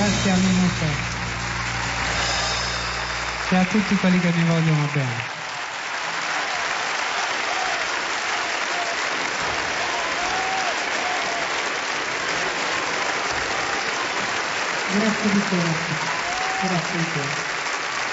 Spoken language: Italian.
Grazie a Minuto e a tutti quelli che mi vogliono bene. Grazie di cuore. Grazie di cuore.